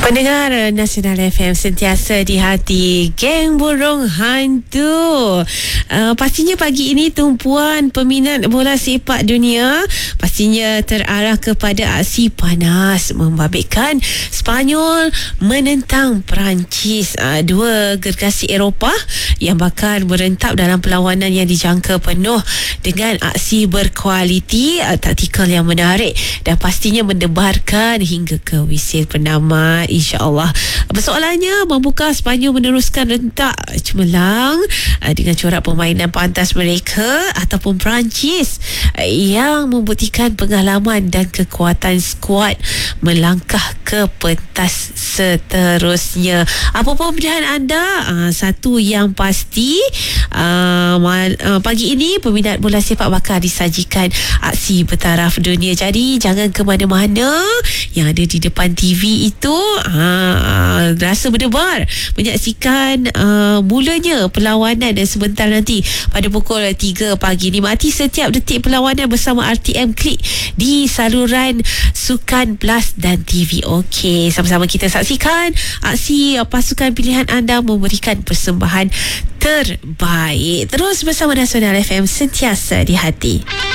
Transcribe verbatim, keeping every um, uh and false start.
Pendengar Nasional F M sentiasa di hati geng burung hantu. Uh, pastinya pagi ini tumpuan peminat bola sepak dunia pastinya terarah kepada aksi panas membabitkan Spanyol menentang Perancis, uh, dua gergasi Eropah yang bakal berentap dalam perlawanan yang dijangka penuh dengan aksi berkualiti, uh, taktikal yang menarik dan pastinya mendebarkan hingga ke wisil penamat, insya-Allah. Persoalannya, mampukah Spanyol meneruskan rentak cemerlang uh, dengan corak permainan pantas mereka ataupun Perancis uh, yang membuktikan pengalaman dan kekuatan skuad melangkah ke pentas seterusnya. Apa pun pilihan anda? Uh, satu yang pasti, uh, mal, uh, pagi ini peminat bola sepak bakal disajikan aksi bertaraf dunia. Jadi jangan ke mana-mana, yang ada di depan T V itu uh, rasa berdebar menyaksikan uh, mulanya perlawanan dan sebentar nanti pada pukul tiga pagi. Nikmati setiap detik perlawanan bersama R T M Klik di saluran Sukan Plus dan T V. Okey, sama-sama kita saksikan aksi uh, pasukan pilihan anda memberikan persembahan terbaik. Terus bersama Nasional F M sentiasa di hati.